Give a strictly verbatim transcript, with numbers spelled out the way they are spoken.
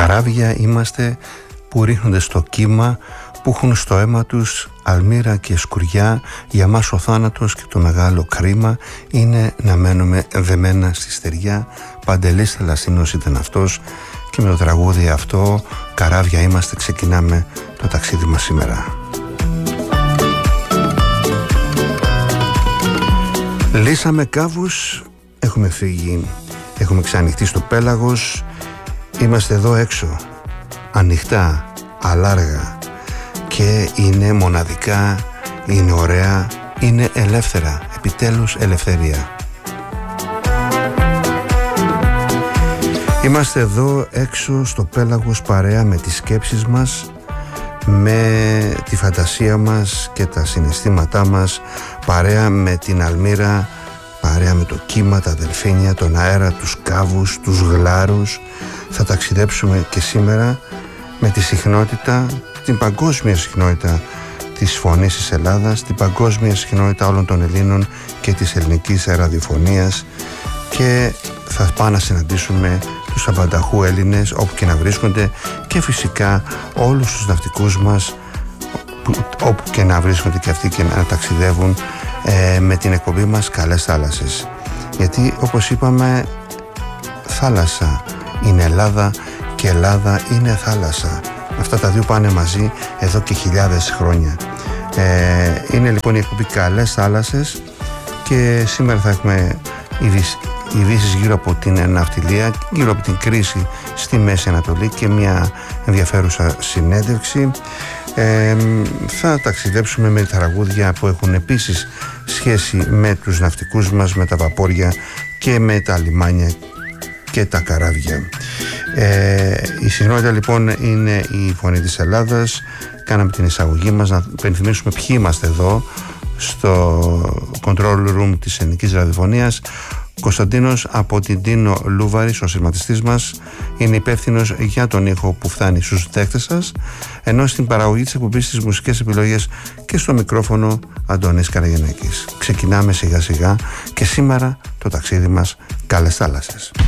Καράβια είμαστε που ρίχνονται στο κύμα, που έχουν στο αίμα τους αλμύρα και σκουριά. Για μας ο θάνατος και το μεγάλο κρίμα είναι να μένουμε δεμένα στη στεριά. Παντελής Θελασσίνος ήταν αυτός και με το τραγούδι αυτό, καράβια είμαστε, ξεκινάμε το ταξίδι μας σήμερα. Λύσαμε κάβους, έχουμε φύγει, έχουμε ξανοιχτεί στο πέλαγος. Είμαστε εδώ έξω, ανοιχτά, αλάργα, και είναι μοναδικά, είναι ωραία, είναι ελεύθερα, επιτέλους ελευθερία. Είμαστε εδώ έξω στο πέλαγος παρέα με τις σκέψεις μας, με τη φαντασία μας και τα συναισθήματά μας, παρέα με την αλμύρα, παρέα με το κύμα, τα δελφίνια, τον αέρα, τους κάβους, τους γλάρους. Θα ταξιδέψουμε και σήμερα με τη συχνότητα, την παγκόσμια συχνότητα της φωνής της Ελλάδας, την παγκόσμια συχνότητα όλων των Ελλήνων και της ελληνικής ραδιοφωνίας, και θα πάμε να συναντήσουμε τους απανταχού Έλληνες όπου και να βρίσκονται, και φυσικά όλους τους ναυτικούς μας όπου και να βρίσκονται και αυτοί και να ταξιδεύουν ε, με την εκπομπή μας Καλές Θάλασσες. Γιατί όπως είπαμε, θάλασσα είναι Ελλάδα και Ελλάδα είναι θάλασσα. Αυτά τα δύο πάνε μαζί εδώ και χιλιάδες χρόνια. Ε, είναι λοιπόν η εκπομπή Καλές Θάλασσες και σήμερα θα έχουμε ειδήσεις γύρω από την ναυτιλία, γύρω από την κρίση στη Μέση Ανατολή και μια ενδιαφέρουσα συνέντευξη. Ε, θα ταξιδέψουμε με τραγούδια που έχουν επίσης σχέση με τους ναυτικούς μας, με τα βαπόρια και με τα λιμάνια και τα καράβια. Ε, η συχνότητα λοιπόν είναι η Φωνή της Ελλάδας. Κάναμε την εισαγωγή μας, να υπενθυμίσουμε ποιοι είμαστε εδώ στο control room της ελληνικής ραδιοφωνίας. Κωνσταντίνος από την Τίνο Λούβαρης, ο σειρματιστής μας, είναι υπεύθυνος για τον ήχο που φτάνει στους δέκτες σας, ενώ στην παραγωγή της εκπομπής, στις μουσικές επιλογές και στο μικρόφωνο Αντώνης Καραγεννάκης. Ξεκινάμε σιγά σιγά και σήμερα το ταξίδι μας Καλές Θάλασσες.